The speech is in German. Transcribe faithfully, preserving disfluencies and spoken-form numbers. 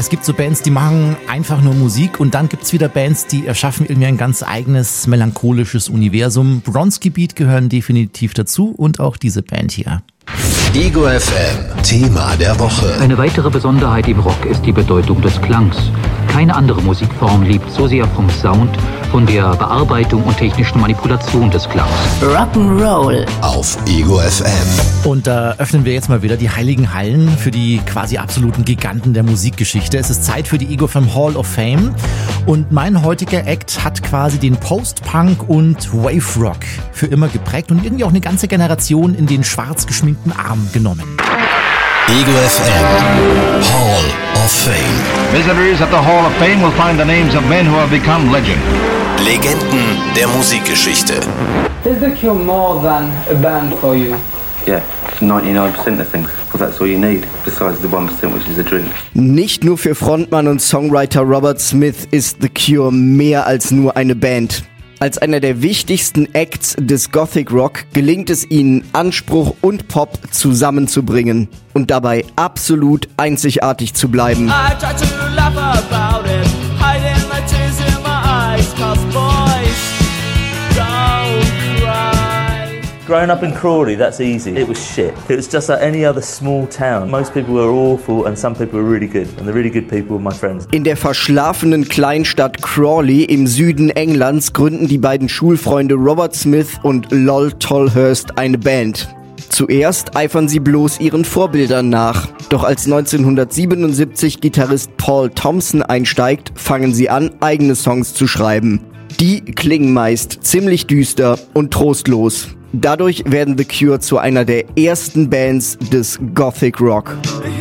Es gibt so Bands, die machen einfach nur Musik und dann gibt's wieder Bands, die erschaffen irgendwie ein ganz eigenes melancholisches Universum. Bronski Beat gehören definitiv dazu und auch diese Band hier. Ego F M, Thema der Woche. Eine weitere Besonderheit im Rock ist die Bedeutung des Klangs. Keine andere Musikform lebt so sehr vom Sound, von der Bearbeitung und technischen Manipulation des Klangs. Rock'n'Roll auf Ego F M. Und da öffnen wir jetzt mal wieder die heiligen Hallen für die quasi absoluten Giganten der Musikgeschichte. Es ist Zeit für die Ego F M Hall of Fame. Und mein heutiger Act hat quasi den Post-Punk und Wave Rock für immer geprägt und irgendwie auch eine ganze Generation in den schwarz geschminkten Arm genommen. Ego F M Hall of Fame. Visitors at the Hall of Fame will find the names of men who have become legend. Legenden der Musikgeschichte. Is The Cure more than a band for you? Yeah, ninety-nine percent of things, because that's all you need, besides the one percent which is a drink. Nicht nur für Frontmann und Songwriter Robert Smith ist The Cure mehr als nur eine Band. Als einer der wichtigsten Acts des Gothic Rock gelingt es ihnen, Anspruch und Pop zusammenzubringen und dabei absolut einzigartig zu bleiben. Growing up in Crawley, that's easy. It was shit. It was just like any other small town. Most people were awful and some people were really good. And the really good people were my friends. In der verschlafenen Kleinstadt Crawley im Süden Englands gründen die beiden Schulfreunde Robert Smith und Lol Tolhurst eine Band. Zuerst eifern sie bloß ihren Vorbildern nach. Doch als neunzehnhundertsiebenundsiebzig Gitarrist Paul Thompson einsteigt, fangen sie an, eigene Songs zu schreiben. Die klingen meist ziemlich düster und trostlos. Dadurch werden The Cure zu einer der ersten Bands des Gothic Rock.